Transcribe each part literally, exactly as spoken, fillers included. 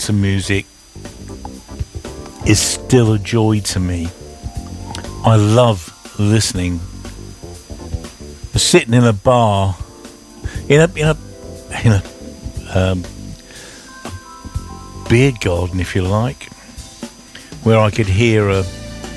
to music is still a joy to me. I love listening. Sitting in a bar, in a in a in a um, beer garden, if you like, where I could hear a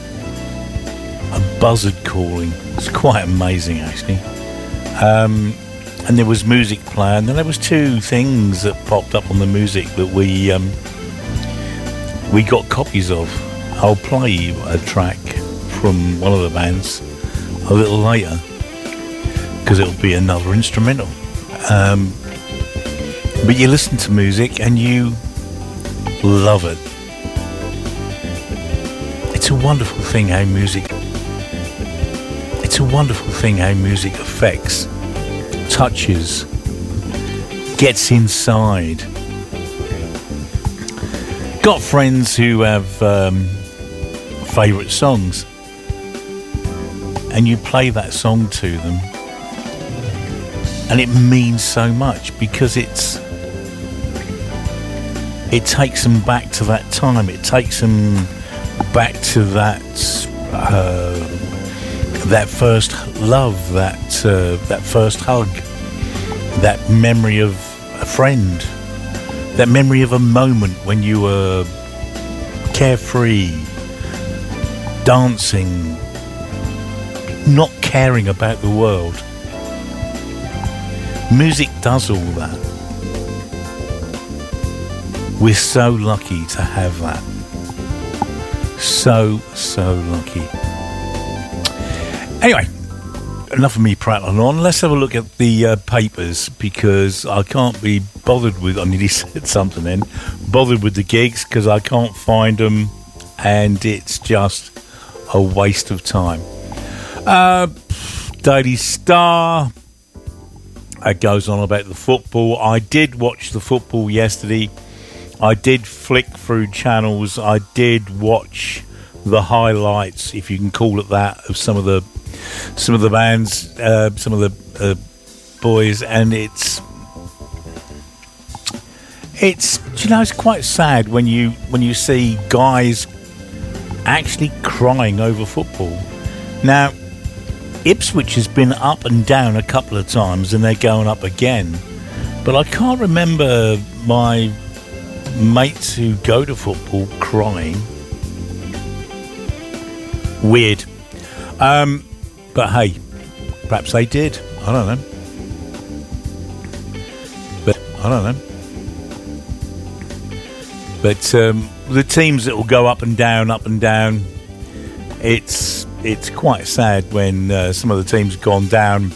a buzzard calling. It's quite amazing, actually. Um, and there was music playing, and there was two things that popped up on the music that we um, we got copies of. I'll play you a track from one of the bands a little later, because it'll be another instrumental. Um, but you listen to music and you love it. It's a wonderful thing how music it's a wonderful thing how music affects, touches, gets inside. Got friends who have um, favourite songs, and you play that song to them, and it means so much because it's it takes them back to that time. It takes them back to that uh, that first love, that uh, that first hug, that memory of a friend, that memory of a moment when you were carefree, dancing, not caring about the world. Music does all that. We're so lucky to have that. So, so lucky. Anyway, enough of me prattling on. Let's have a look at the uh, papers, because I can't be bothered with, I nearly said something then, bothered with the gigs because I can't find them, and it's just a waste of time. Uh, Daily Star, it goes on about the football. I did watch the football yesterday. I did flick through channels. I did watch the highlights, if you can call it that, of some of the some of the bands, uh, some of the uh, boys, and it's it's you know it's quite sad when you when you see guys actually crying over football. Now, Ipswich has been up and down a couple of times, and they're going up again. But I can't remember my mates who go to football crying. Weird. Um, but hey, perhaps they did. I don't know. But I don't know. But um, the teams that will go up and down, up and down, it's it's quite sad when uh, some of the teams have gone down,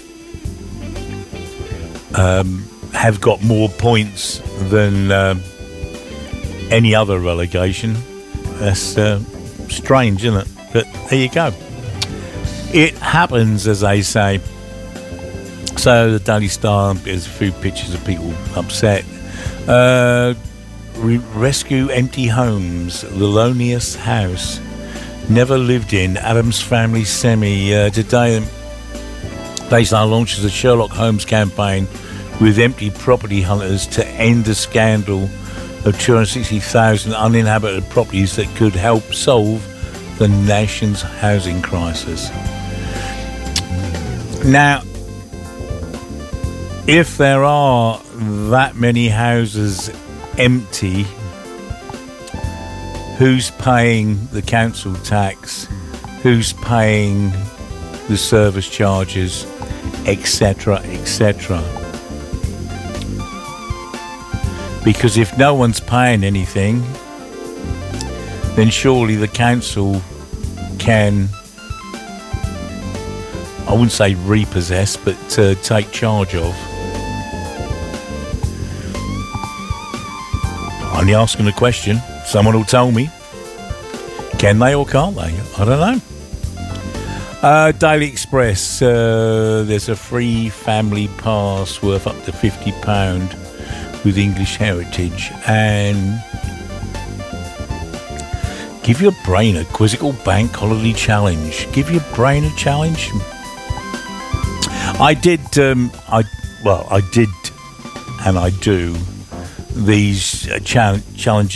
um, have got more points than uh, any other relegation. That's uh, strange, isn't it? But there you go. It happens, as they say. So the Daily Star, there's a few pictures of people upset. Uh, re- rescue empty homes. The loneliest house never lived in. Adams Family Semi. Uh, today, Daily Star launches a Sherlock Holmes campaign with empty property hunters to end the scandal of two hundred sixty thousand uninhabited properties that could help solve the nation's housing crisis. Now, if there are that many houses empty, who's paying the council tax? Who's paying the service charges, et cetera, et cetera? Because if no one's paying anything, then surely the council can, I wouldn't say repossess, but uh, take charge of. Only asking a question. Someone will tell me. Can they or can't they? I don't know. Uh, Daily Express. Uh, there's a free family pass worth up to fifty pounds with English Heritage. And give your brain a quizzical bank holiday challenge. Give your brain a challenge. I did, um, I well, I did, and I do these uh, cha- challenges